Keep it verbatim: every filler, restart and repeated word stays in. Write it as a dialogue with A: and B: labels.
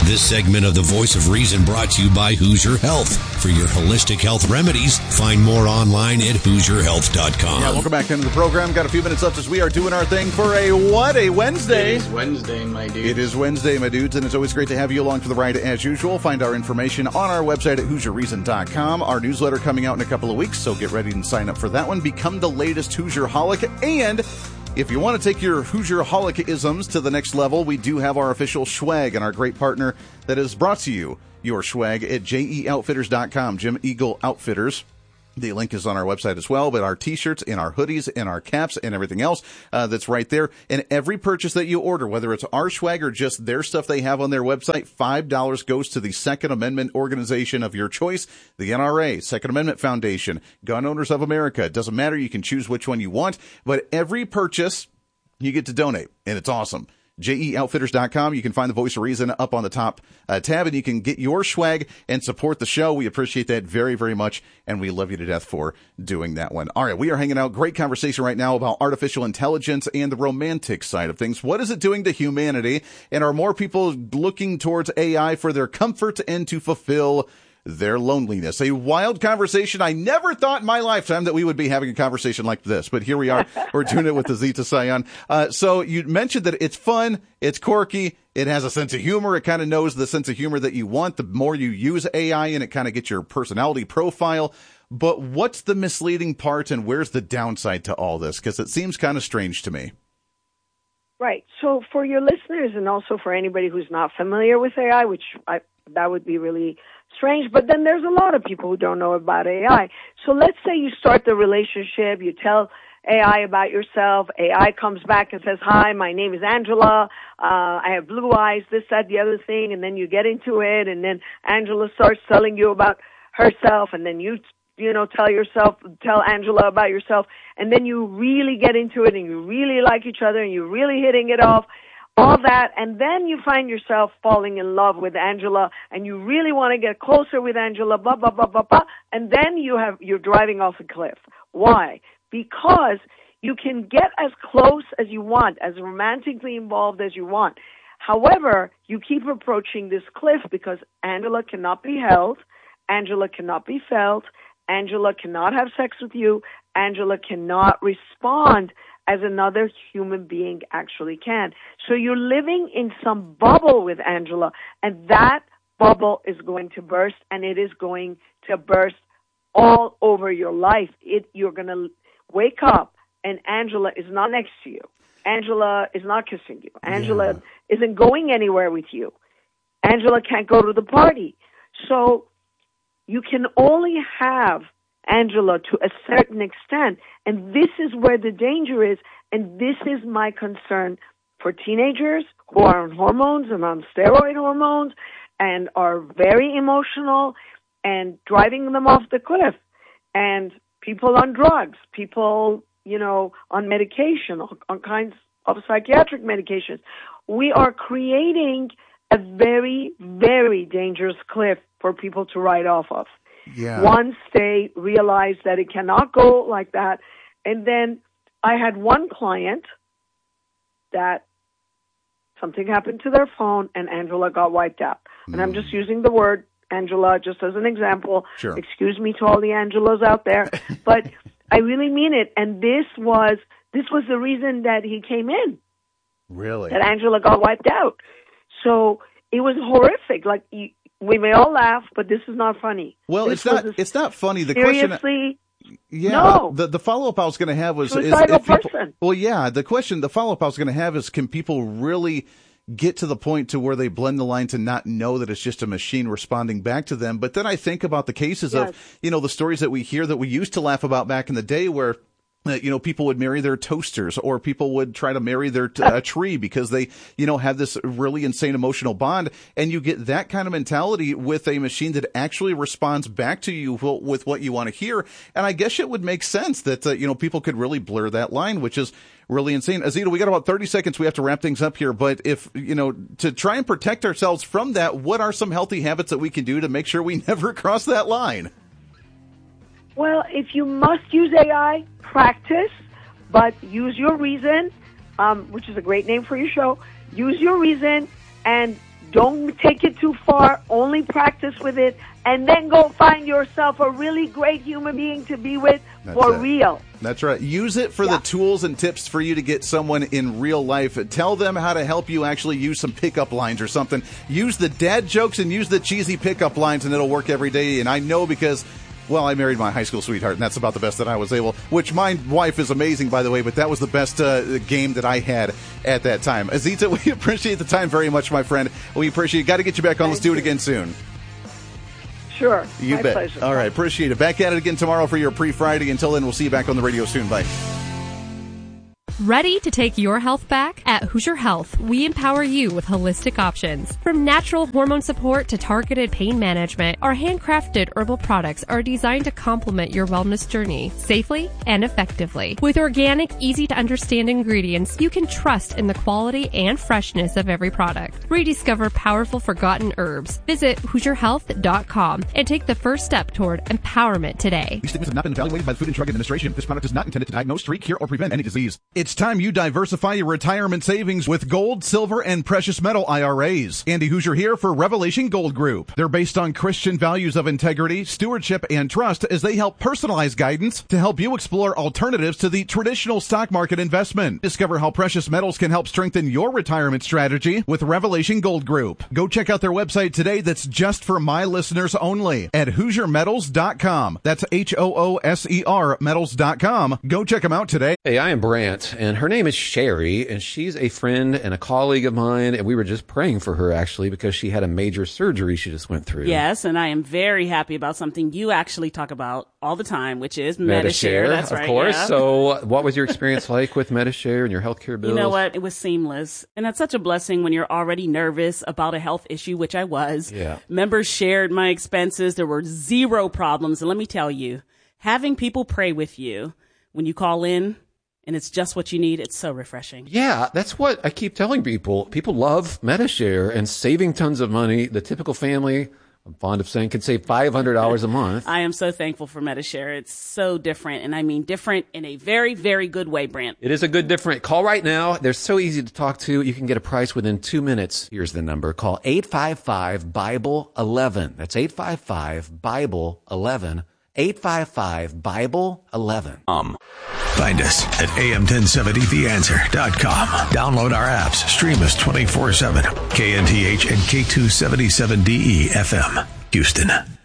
A: This segment of the Voice of Reason brought to you by Hoosier Health. For your holistic health remedies, find more online at hoosier health dot com.
B: Yeah, welcome back into the program. Got a few minutes left as we are doing our thing for a what? A Wednesday.
C: It is Wednesday, my dudes.
B: It is Wednesday, my dudes, and it's always great to have you along for the ride as usual. Find our information on our website at hoosier reason dot com. Our newsletter coming out in a couple of weeks, so get ready and sign up for that one. Become the latest Hoosier-holic. And if you want to take your Hoosier-holic-isms to the next level, we do have our official swag and our great partner that has brought to you your swag at J E outfitters dot com, Jim Eagle Outfitters. The link is on our website as well, but our T-shirts and our hoodies and our caps and everything else uh, that's right there. And every purchase that you order, whether it's our swag or just their stuff they have on their website, five dollars goes to the Second Amendment organization of your choice, the N R A, Second Amendment Foundation, Gun Owners of America. It doesn't matter. You can choose which one you want, but every purchase you get to donate, and it's awesome. J E outfitters dot com. You can find the Voice of Reason up on the top uh, tab, and you can get your swag and support the show. We appreciate that very, very much, and we love you to death for doing that one. All right, we are hanging out. Great conversation right now about artificial intelligence and the romantic side of things. What is it doing to humanity, and are more people looking towards A I for their comfort and to fulfill their loneliness? A wild conversation. I never thought in my lifetime that we would be having a conversation like this, but here we are. We're doing it with Azita Sayan. Uh, so you mentioned that it's fun, it's quirky, it has a sense of humor. It kind of knows the sense of humor that you want. The more you use A I, and it kind of gets your personality profile. But what's the misleading part, and where's the downside to all this? Because it seems kind of strange to me.
D: Right. So for your listeners, and also for anybody who's not familiar with A I, which I, that would be really strange, but then there's a lot of people who don't know about A I. So let's say you start the relationship, you tell A I about yourself, A I comes back and says, hi, my name is Angela, uh, I have blue eyes, this, that, the other thing, and then you get into it, and then Angela starts telling you about herself, and then you, you know, tell yourself, tell Angela about yourself, and then you really get into it, and you really like each other, and you're really hitting it off, all that, and then you find yourself falling in love with Angela, and you really want to get closer with Angela, blah, blah, blah, blah, blah, and then you have, you're driving off a cliff. Why? Because you can get as close as you want, as romantically involved as you want. However, you keep approaching this cliff because Angela cannot be held, Angela cannot be felt, Angela cannot have sex with you, Angela cannot respond as another human being actually can. So you're living in some bubble with Angela, and that bubble is going to burst, and it is going to burst all over your life. It, you're going to wake up, and Angela is not next to you. Angela is not kissing you. Angela yeah. isn't going anywhere with you. Angela can't go to the party. So you can only have Angela to a certain extent, and this is where the danger is, and this is my concern for teenagers who are on hormones and on steroid hormones and are very emotional and driving them off the cliff, and people on drugs, people, you know, on medication, on kinds of psychiatric medications. We are creating a very, very dangerous cliff for people to ride off of.
B: Yeah.
D: Once they realize that it cannot go like that. And then I had one client that something happened to their phone and Angela got wiped out. Mm. And I'm just using the word Angela just as an example.
B: Sure.
D: Excuse me to all the Angelas out there. But I really mean it. And this was this was the reason that he came in.
B: Really?
D: That Angela got wiped out. So it was horrific. Like, you, we may all laugh, but this is not funny.
B: Well,
D: this
B: it's not. It's not funny. The
D: seriously,
B: question. Yeah.
D: No.
B: The the follow up I was going to have was is
D: suicidal
B: if people,
D: person.
B: Well, yeah. The question, the follow up I was going to have is, can people really get to the point to where they blend the lines and not know that it's just a machine responding back to them? But then I think about the cases
D: yes.
B: of, you know, the stories that we hear that we used to laugh about back in the day, where Uh, you know, people would marry their toasters, or people would try to marry their t- a tree because they, you know, have this really insane emotional bond. And you get that kind of mentality with a machine that actually responds back to you with what you want to hear. And I guess it would make sense that, uh, you know, people could really blur that line, which is really insane. Azita, we got about thirty seconds. We have to wrap things up here. But if, you know, to try and protect ourselves from that, what are some healthy habits that we can do to make sure we never cross that line?
D: Well, if you must use A I, practice, but use your reason, um, which is a great name for your show. Use your reason and Don't take it too far. Only practice with it, and then go find yourself a really great human being to be with
B: That's
D: for
B: it.
D: real.
B: That's right. Use it for
D: Yeah.
B: the tools and tips for you to get someone in real life. Tell them how to help you actually use some pickup lines or something. Use the dad jokes and use the cheesy pickup lines, and it'll work every day. And I know because, well, I married my high school sweetheart, and that's about the best that I was able, which my wife is amazing, by the way, but that was the best uh, game that I had at that time. Azita, we appreciate the time very much, my friend. We appreciate it. Got to get you back on.
D: Thank
B: Let's do it
D: you.
B: again soon.
D: Sure.
B: You
D: My
B: bet.
D: pleasure.
B: All right. Appreciate it. Back at it again tomorrow for your pre-Friday. Until then, we'll see you back on the radio soon. Bye.
C: Ready to take your health back? At Hoosier Health, we empower you with holistic options. From natural hormone support to targeted pain management, our handcrafted herbal products are designed to complement your wellness journey safely and effectively. With organic, easy-to-understand ingredients, you can trust in the quality and freshness of every product. Rediscover powerful forgotten herbs. Visit Hoosier Health dot com and take the first step toward empowerment today.
E: These statements have not been evaluated by the Food and Drug Administration. This product is not intended to diagnose, treat, cure, or prevent any disease.
B: It's time you diversify your retirement savings with gold, silver, and precious metal I R As. Andy Hoosier here for Revelation Gold Group. They're based on Christian values of integrity, stewardship, and trust as they help personalize guidance to help you explore alternatives to the traditional stock market investment. Discover how precious metals can help strengthen your retirement strategy with Revelation Gold Group. Go check out their website today that's just for my listeners only at Hoosier Metals dot com. That's H O O S E R metals dot com. Go check them out today.
F: Hey, I am Brant, and her name is Sherry, and she's a friend and a colleague of mine, and we were just praying for her, actually, because she had a major surgery she just went through.
G: Yes, and I am very happy about something you actually talk about all the time, which is
F: MediShare,
G: MediShare. That's
F: of
G: right,
F: course.
G: yeah.
F: So what was your experience like with MediShare and your healthcare bills?
G: You know what? It was seamless. And that's such a blessing when you're already nervous about a health issue, which I was.
F: Yeah.
G: Members shared my expenses. There were zero problems. And let me tell you, having people pray with you when you call in, and it's just what you need, it's so refreshing.
F: Yeah, that's what I keep telling people. People love MediShare and saving tons of money. The typical family, I'm fond of saying, can save five hundred dollars a month.
G: I am so thankful for MediShare. It's so different, and I mean different in a very, very good way, Brant.
F: It is a good different. Call right now. They're so easy to talk to. You can get a price within two minutes. Here's the number. Call eight five five, Bible eleven. That's eight five five, Bible eleven. eight five five, Bible eleven.
A: Um. Find us at A M ten seventy the answer dot com. Download our apps. Stream us twenty-four seven. K N T H and K two seventy-seven D E F M, Houston.